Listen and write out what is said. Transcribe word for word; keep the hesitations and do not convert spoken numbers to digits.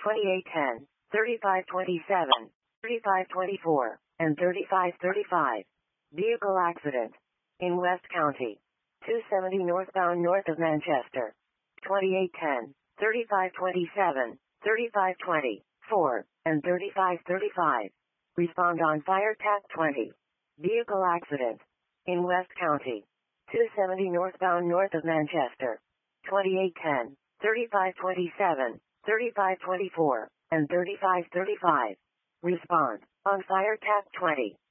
twenty-eight ten, thirty-five twenty-seven, thirty-five twenty-four, and thirty-five thirty-five. Vehicle accident in West County. two seventy northbound north of Manchester. twenty-eight ten, thirty-five twenty-seven, thirty-five twenty-four, and thirty-five thirty-five. Respond on Fire T A C twenty. Vehicle accident in West County. two seventy northbound north of Manchester. twenty-eight ten, thirty-five twenty-seven, thirty-five twenty-four, and thirty-five thirty-five. Respond on Fire T A C twenty.